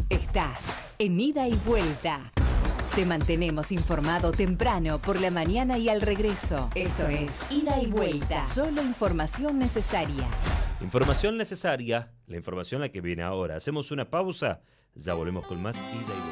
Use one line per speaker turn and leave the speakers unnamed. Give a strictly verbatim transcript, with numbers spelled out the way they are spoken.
Estás en Ida y Vuelta. Te mantenemos informado temprano por la mañana y al regreso. Esto es Ida y Vuelta. Solo información necesaria.
Información necesaria, la información la que viene ahora. Hacemos una pausa, ya volvemos con más Ida y Vuelta.